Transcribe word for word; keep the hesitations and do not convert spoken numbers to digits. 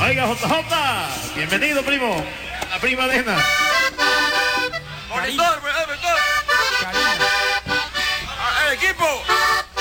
Oiga, J J, bienvenido, primo. La prima Elena.